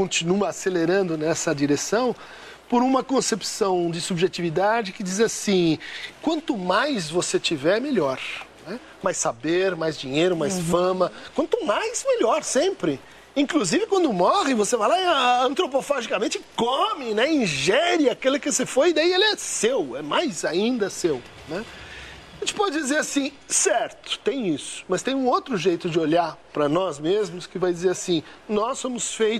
continua acelerando nessa direção por uma concepção de subjetividade que diz assim, quanto mais você tiver, melhor. Né? Mais saber, mais dinheiro, mais fama. Quanto mais, melhor, sempre. Inclusive, quando morre, você vai lá e antropofagicamente come, né? Ingere aquele que você foi, e daí ele é seu, é mais ainda seu. Né? A gente pode dizer assim, certo, tem isso, mas tem um outro jeito de olhar para nós mesmos que vai dizer assim, nós somos feitos